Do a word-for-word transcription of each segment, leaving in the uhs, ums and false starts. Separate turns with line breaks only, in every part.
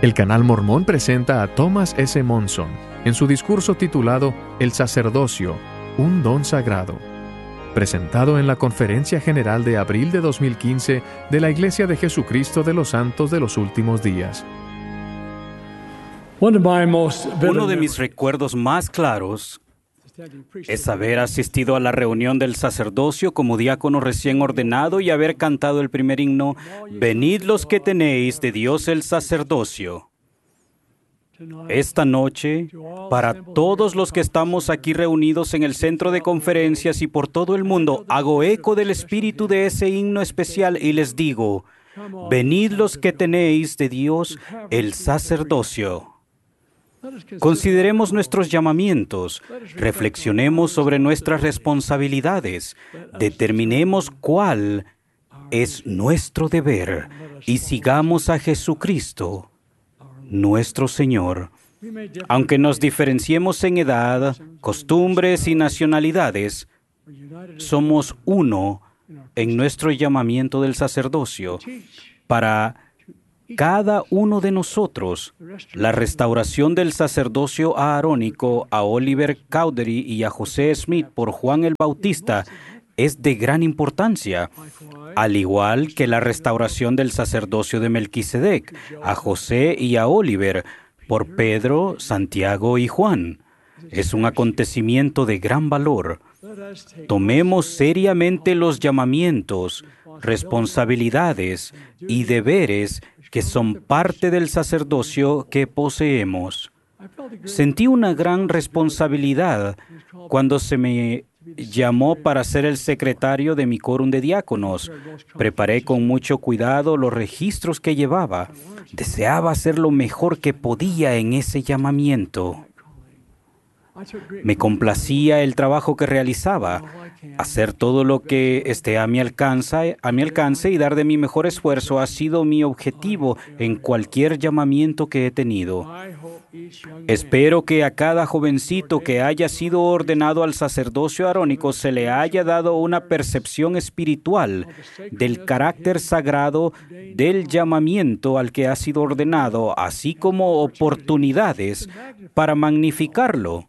El Canal Mormón presenta a Thomas S. Monson en su discurso titulado El sacerdocio, un don sagrado, presentado en la Conferencia General de abril de dos mil quince de la Iglesia de Jesucristo de los Santos de los Últimos Días.
Uno de mis recuerdos más claros es haber asistido a la reunión del sacerdocio como diácono recién ordenado y haber cantado el primer himno, Venid los que tenéis de Dios el sacerdocio. Esta noche, para todos los que estamos aquí reunidos en el centro de conferencias y por todo el mundo, hago eco del espíritu de ese himno especial y les digo, venid los que tenéis de Dios el sacerdocio. Consideremos nuestros llamamientos, reflexionemos sobre nuestras responsabilidades, determinemos cuál es nuestro deber y sigamos a Jesucristo, nuestro Señor. Aunque nos diferenciemos en edad, costumbres y nacionalidades, somos uno en nuestro llamamiento del sacerdocio para cada uno de nosotros. La restauración del sacerdocio aarónico a Oliver Cowdery y a José Smith por Juan el Bautista es de gran importancia, al igual que la restauración del sacerdocio de Melquisedec a José y a Oliver por Pedro, Santiago y Juan. Es un acontecimiento de gran valor. Tomemos seriamente los llamamientos, responsabilidades y deberes que son parte del sacerdocio que poseemos. Sentí una gran responsabilidad cuando se me llamó para ser el secretario de mi quórum de diáconos. Preparé con mucho cuidado los registros que llevaba. Deseaba hacer lo mejor que podía en ese llamamiento. Me complacía el trabajo que realizaba, hacer todo lo que esté a mi alcance, a mi alcance y dar de mi mejor esfuerzo ha sido mi objetivo en cualquier llamamiento que he tenido. Espero que a cada jovencito que haya sido ordenado al sacerdocio arónico se le haya dado una percepción espiritual del carácter sagrado del llamamiento al que ha sido ordenado, así como oportunidades para magnificarlo.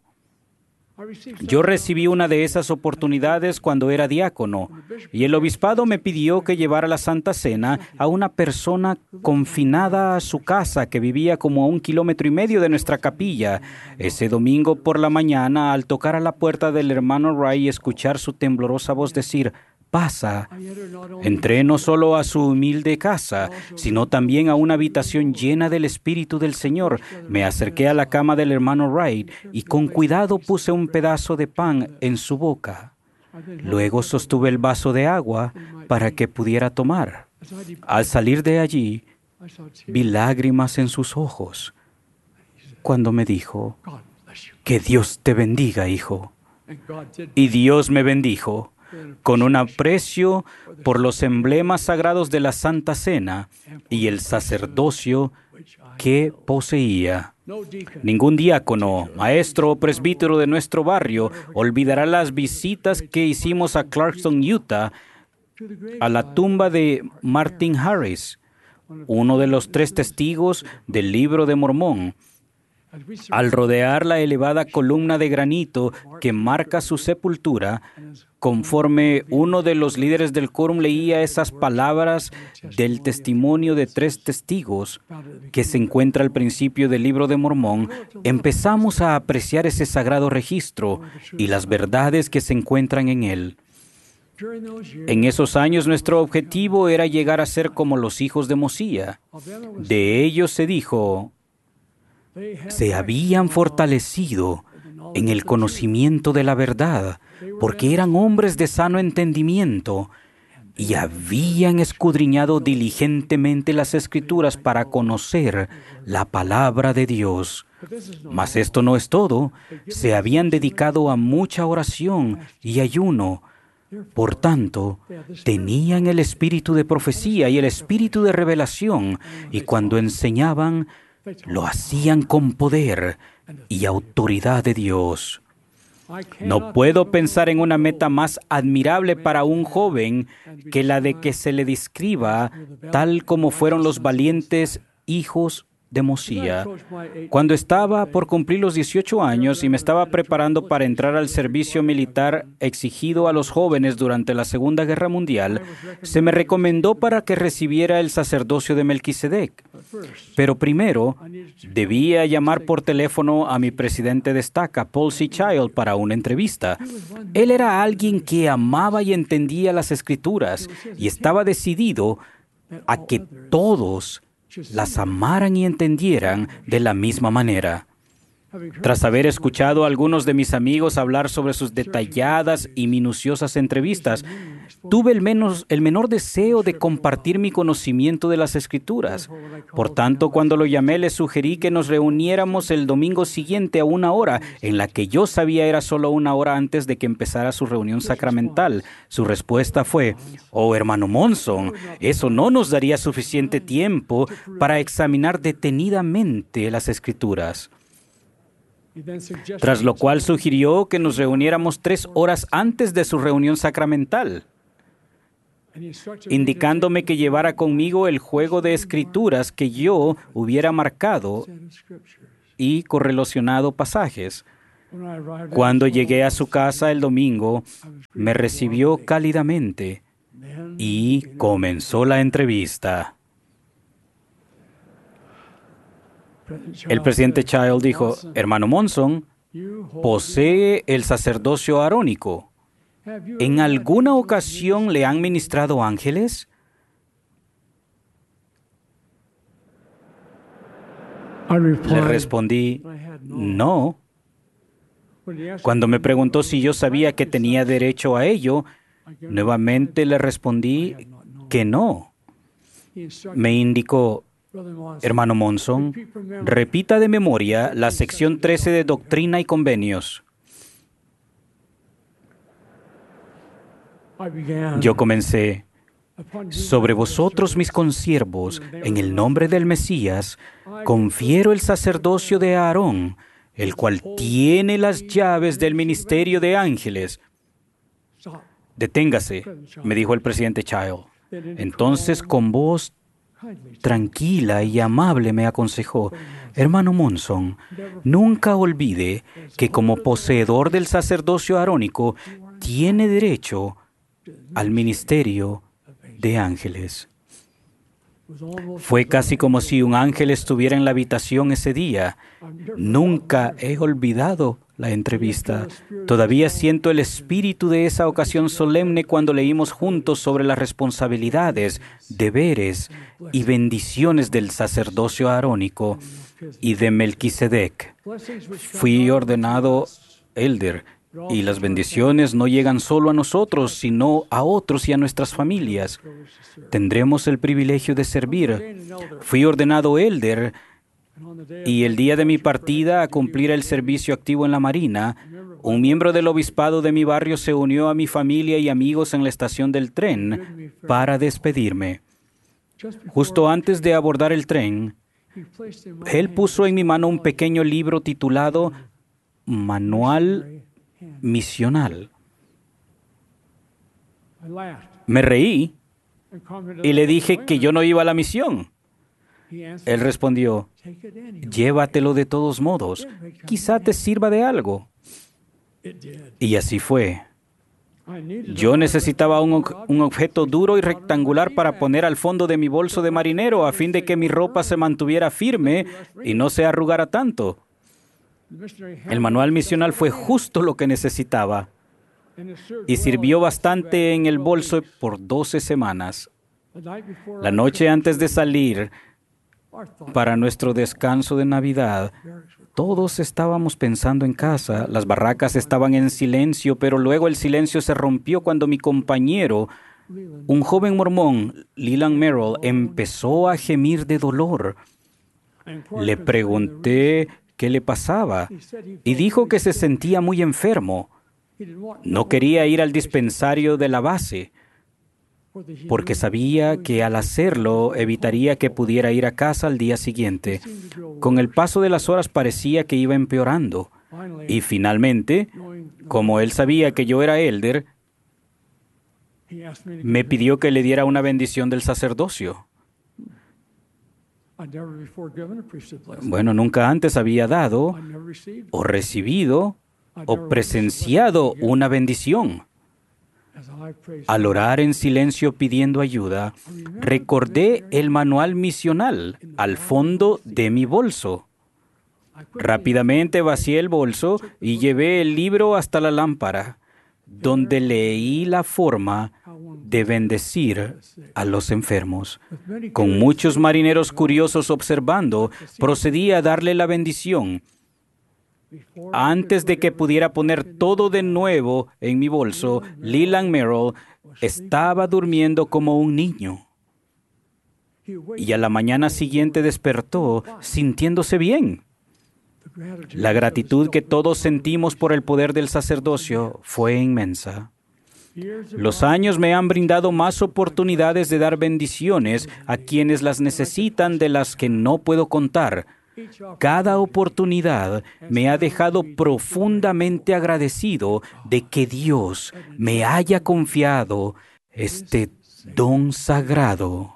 Yo recibí una de esas oportunidades cuando era diácono, y el obispado me pidió que llevara la Santa Cena a una persona confinada a su casa que vivía como a un kilómetro y medio de nuestra capilla. Ese domingo por la mañana, al tocar a la puerta del hermano Ray y escuchar su temblorosa voz decir, pasa, entré no solo a su humilde casa, sino también a una habitación llena del Espíritu del Señor. Me acerqué a la cama del hermano Wright y con cuidado puse un pedazo de pan en su boca. Luego sostuve el vaso de agua para que pudiera tomar. Al salir de allí, vi lágrimas en sus ojos cuando me dijo, que Dios te bendiga, hijo. Y Dios me bendijo con un aprecio por los emblemas sagrados de la Santa Cena y el sacerdocio que poseía. Ningún diácono, maestro o presbítero de nuestro barrio olvidará las visitas que hicimos a Clarkston, Utah, a la tumba de Martin Harris, uno de los tres testigos del Libro de Mormón. Al rodear la elevada columna de granito que marca su sepultura, conforme uno de los líderes del quórum leía esas palabras del testimonio de tres testigos que se encuentra al principio del Libro de Mormón, empezamos a apreciar ese sagrado registro y las verdades que se encuentran en él. En esos años nuestro objetivo era llegar a ser como los hijos de Mosía. De ellos se dijo, se habían fortalecido en el conocimiento de la verdad, porque eran hombres de sano entendimiento y habían escudriñado diligentemente las Escrituras para conocer la palabra de Dios. Mas esto no es todo, se habían dedicado a mucha oración y ayuno. Por tanto, tenían el espíritu de profecía y el espíritu de revelación, y cuando enseñaban, lo hacían con poder y autoridad de Dios. No puedo pensar en una meta más admirable para un joven que la de que se le describa tal como fueron los valientes hijos de Mosía. Cuando estaba por cumplir los dieciocho años y me estaba preparando para entrar al servicio militar exigido a los jóvenes durante la Segunda Guerra Mundial, se me recomendó para que recibiera el sacerdocio de Melquisedec. Pero primero, debía llamar por teléfono a mi presidente de estaca, Paul C. Child, para una entrevista. Él era alguien que amaba y entendía las Escrituras y estaba decidido a que todos las amaran y entendieran de la misma manera. Tras haber escuchado a algunos de mis amigos hablar sobre sus detalladas y minuciosas entrevistas, tuve el, menos, el menor deseo de compartir mi conocimiento de las Escrituras. Por tanto, cuando lo llamé, le sugerí que nos reuniéramos el domingo siguiente a una hora, en la que yo sabía era solo una hora antes de que empezara su reunión sacramental. Su respuesta fue: «Oh, hermano Monson, eso no nos daría suficiente tiempo para examinar detenidamente las Escrituras». Tras lo cual sugirió que nos reuniéramos tres horas antes de su reunión sacramental, indicándome que llevara conmigo el juego de escrituras que yo hubiera marcado y correlacionado pasajes. Cuando llegué a su casa el domingo, me recibió cálidamente y comenzó la entrevista. El presidente Child dijo: «Hermano Monson, posee el sacerdocio arónico. ¿En alguna ocasión le han ministrado ángeles?» Le respondí: «No». Cuando me preguntó si yo sabía que tenía derecho a ello, nuevamente le respondí que no. Me indicó: «Hermano Monson, repita de memoria la sección trece de Doctrina y Convenios». Yo comencé: «Sobre vosotros, mis consiervos, en el nombre del Mesías, confiero el sacerdocio de Aarón, el cual tiene las llaves del ministerio de ángeles». «Deténgase», me dijo el presidente Child. Entonces, con voz tranquila y amable, me aconsejó: «Hermano Monson, nunca olvide que como poseedor del sacerdocio arónico, tiene derecho al ministerio de ángeles». Fue casi como si un ángel estuviera en la habitación ese día. Nunca he olvidado la entrevista. Todavía siento el espíritu de esa ocasión solemne cuando leímos juntos sobre las responsabilidades, deberes y bendiciones del sacerdocio arónico y de Melquisedec. Fui ordenado elder, y las bendiciones no llegan solo a nosotros, sino a otros y a nuestras familias. Tendremos el privilegio de servir. Fui ordenado elder, y el día de mi partida a cumplir el servicio activo en la Marina, un miembro del obispado de mi barrio se unió a mi familia y amigos en la estación del tren para despedirme. Justo antes de abordar el tren, él puso en mi mano un pequeño libro titulado Manual Misional. Me reí y le dije que yo no iba a la misión. Él respondió: «Llévatelo de todos modos, quizá te sirva de algo». Y así fue. Yo necesitaba un, un objeto duro y rectangular para poner al fondo de mi bolso de marinero a fin de que mi ropa se mantuviera firme y no se arrugara tanto. El manual misional fue justo lo que necesitaba y sirvió bastante en el bolso por doce semanas. La noche antes de salir para nuestro descanso de Navidad, todos estábamos pensando en casa. Las barracas estaban en silencio, pero luego el silencio se rompió cuando mi compañero, un joven mormón, Leland Merrill, empezó a gemir de dolor. Le pregunté qué le pasaba y dijo que se sentía muy enfermo. No quería ir al dispensario de la base porque sabía que al hacerlo evitaría que pudiera ir a casa al día siguiente. Con el paso de las horas parecía que iba empeorando. Y finalmente, como él sabía que yo era elder, me pidió que le diera una bendición del sacerdocio. Bueno, nunca antes había dado o recibido o presenciado una bendición. Al orar en silencio pidiendo ayuda, recordé el manual misional al fondo de mi bolso. Rápidamente vacié el bolso y llevé el libro hasta la lámpara, donde leí la forma de bendecir a los enfermos. Con muchos marineros curiosos observando, procedí a darle la bendición. Antes de que pudiera poner todo de nuevo en mi bolso, Leland Merrill estaba durmiendo como un niño. Y a la mañana siguiente despertó sintiéndose bien. La gratitud que todos sentimos por el poder del sacerdocio fue inmensa. Los años me han brindado más oportunidades de dar bendiciones a quienes las necesitan de las que no puedo contar. Cada oportunidad me ha dejado profundamente agradecido de que Dios me haya confiado este don sagrado.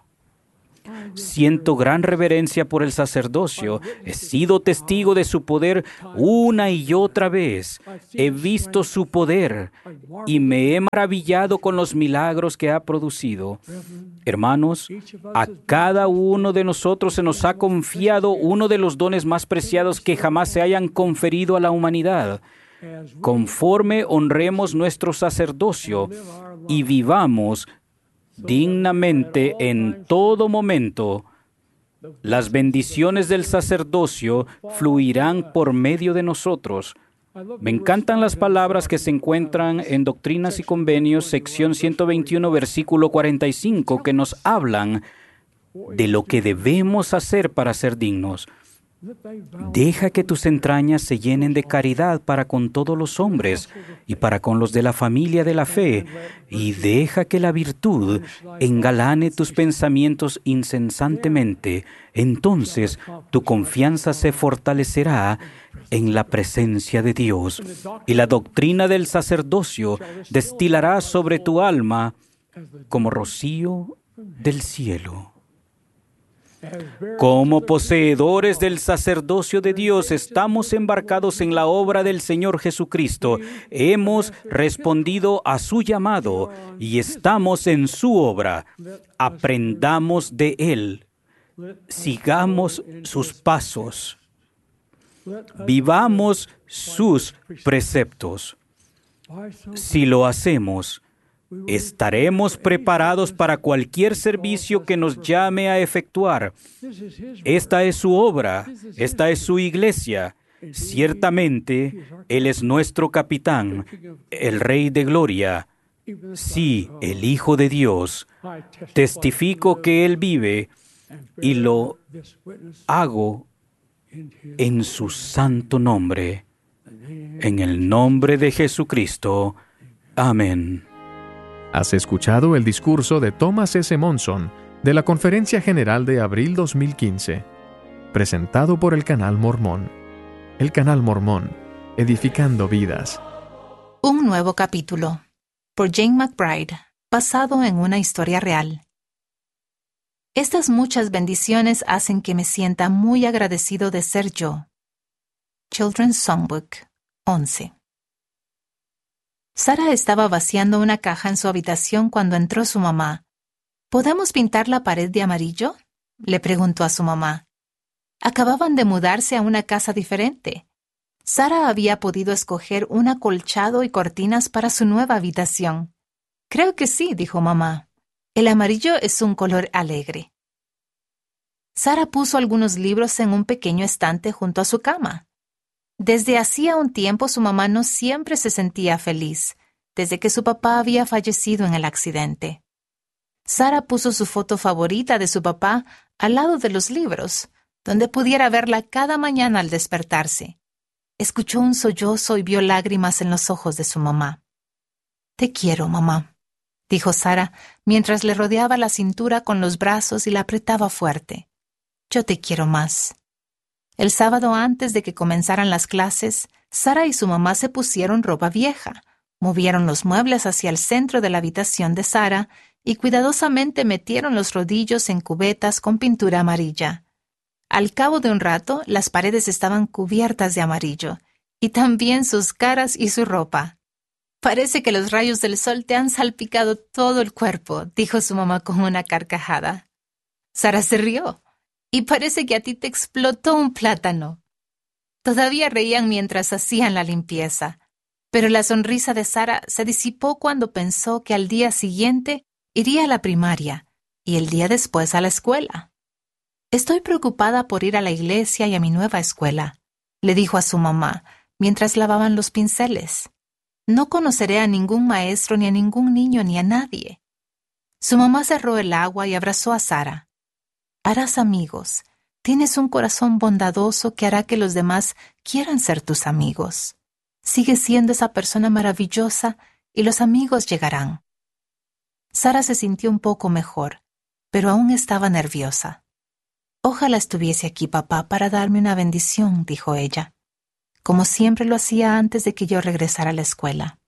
Siento gran reverencia por el sacerdocio. He sido testigo de su poder una y otra vez. He visto su poder y me he maravillado con los milagros que ha producido. Hermanos, a cada uno de nosotros se nos ha confiado uno de los dones más preciados que jamás se hayan conferido a la humanidad. Conforme honremos nuestro sacerdocio y vivamos dignamente en todo momento, las bendiciones del sacerdocio fluirán por medio de nosotros. Me encantan las palabras que se encuentran en Doctrinas y Convenios, sección ciento veintiuno, versículo cuarenta y cinco, que nos hablan de lo que debemos hacer para ser dignos. Deja que tus entrañas se llenen de caridad para con todos los hombres y para con los de la familia de la fe, y deja que la virtud engalane tus pensamientos incesantemente. Entonces tu confianza se fortalecerá en la presencia de Dios, y la doctrina del sacerdocio destilará sobre tu alma como rocío del cielo. Como poseedores del sacerdocio de Dios, estamos embarcados en la obra del Señor Jesucristo. Hemos respondido a su llamado y estamos en su obra. Aprendamos de Él. Sigamos sus pasos. Vivamos sus preceptos. Si lo hacemos, estaremos preparados para cualquier servicio que nos llame a efectuar. Esta es su obra, esta es su iglesia. Ciertamente, Él es nuestro capitán, el Rey de Gloria. Sí, el Hijo de Dios. Testifico que Él vive y lo hago en su santo nombre. En el nombre de Jesucristo. Amén.
Has escuchado el discurso de Thomas S. Monson de la Conferencia General de abril dos mil quince, presentado por el Canal Mormón. El Canal Mormón, edificando vidas.
Un nuevo capítulo, por Jane McBride, basado en una historia real. Estas muchas bendiciones hacen que me sienta muy agradecido de ser yo. Children's Songbook once. Sara estaba vaciando una caja en su habitación cuando entró su mamá. ¿Podemos pintar la pared de amarillo?, le preguntó a su mamá. Acababan de mudarse a una casa diferente. Sara había podido escoger un acolchado y cortinas para su nueva habitación. Creo que sí, dijo mamá. El amarillo es un color alegre. Sara puso algunos libros en un pequeño estante junto a su cama. Desde hacía un tiempo su mamá no siempre se sentía feliz, desde que su papá había fallecido en el accidente. Sara puso su foto favorita de su papá al lado de los libros, donde pudiera verla cada mañana al despertarse. Escuchó un sollozo y vio lágrimas en los ojos de su mamá. «Te quiero, mamá», dijo Sara, mientras le rodeaba la cintura con los brazos y la apretaba fuerte. «Yo te quiero más». El sábado antes de que comenzaran las clases, Sara y su mamá se pusieron ropa vieja, movieron los muebles hacia el centro de la habitación de Sara y cuidadosamente metieron los rodillos en cubetas con pintura amarilla. Al cabo de un rato, las paredes estaban cubiertas de amarillo, y también sus caras y su ropa. «Parece que los rayos del sol te han salpicado todo el cuerpo», dijo su mamá con una carcajada. Sara se rió. «Y parece que a ti te explotó un plátano». Todavía reían mientras hacían la limpieza, pero la sonrisa de Sara se disipó cuando pensó que al día siguiente iría a la primaria y el día después a la escuela. «Estoy preocupada por ir a la iglesia y a mi nueva escuela», le dijo a su mamá mientras lavaban los pinceles. «No conoceré a ningún maestro, ni a ningún niño, ni a nadie». Su mamá cerró el agua y abrazó a Sara. «Harás amigos. Tienes un corazón bondadoso que hará que los demás quieran ser tus amigos. Sigue siendo esa persona maravillosa y los amigos llegarán». Sara se sintió un poco mejor, pero aún estaba nerviosa. «Ojalá estuviese aquí papá para darme una bendición», dijo ella, como siempre lo hacía antes de que yo regresara a la escuela.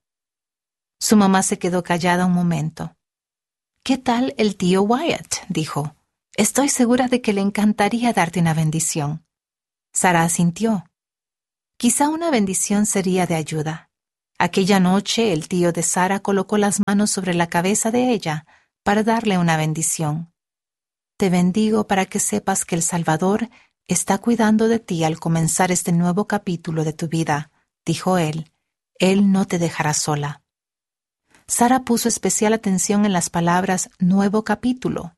Su mamá se quedó callada un momento. «¿Qué tal el tío Wyatt?», dijo. «Estoy segura de que le encantaría darte una bendición». Sara asintió. Quizá una bendición sería de ayuda. Aquella noche el tío de Sara colocó las manos sobre la cabeza de ella para darle una bendición. «Te bendigo para que sepas que el Salvador está cuidando de ti al comenzar este nuevo capítulo de tu vida», dijo él. «Él no te dejará sola». Sara puso especial atención en las palabras «nuevo capítulo».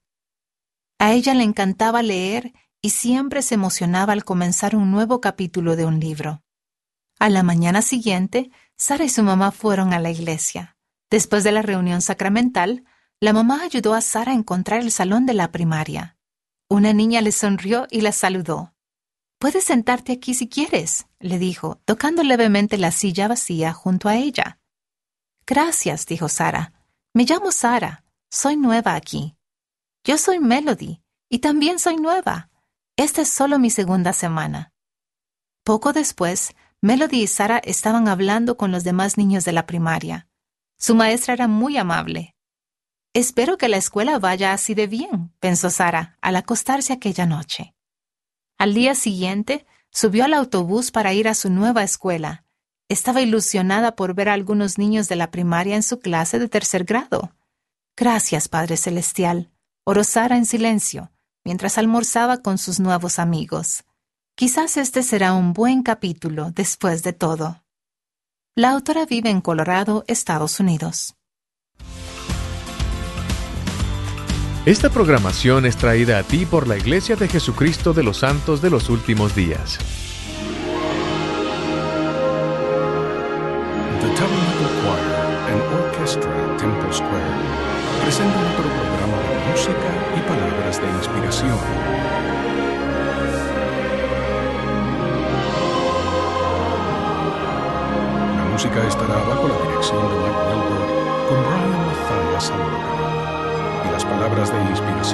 A ella le encantaba leer y siempre se emocionaba al comenzar un nuevo capítulo de un libro. A la mañana siguiente, Sara y su mamá fueron a la iglesia. Después de la reunión sacramental, la mamá ayudó a Sara a encontrar el salón de la primaria. Una niña le sonrió y la saludó. «Puedes sentarte aquí si quieres», le dijo, tocando levemente la silla vacía junto a ella. «Gracias», dijo Sara. «Me llamo Sara. Soy nueva aquí». «Yo soy Melody, y también soy nueva. Esta es solo mi segunda semana». Poco después, Melody y Sara estaban hablando con los demás niños de la primaria. Su maestra era muy amable. «Espero que la escuela vaya así de bien», pensó Sara al acostarse aquella noche. Al día siguiente, subió al autobús para ir a su nueva escuela. Estaba ilusionada por ver a algunos niños de la primaria en su clase de tercer grado. «Gracias, Padre Celestial», oró Sara en silencio, mientras almorzaba con sus nuevos amigos. Quizás este será un buen capítulo después de todo. La autora vive en Colorado, Estados Unidos.
Esta programación es traída a ti por la Iglesia de Jesucristo de los Santos de los Últimos Días.
The Tabernacle Choir and Orchestra Temple Square presenta otro programa de música y palabras de inspiración. La música estará bajo la dirección de Mike Wilbur con Brian Mathias al órgano, y las palabras de inspiración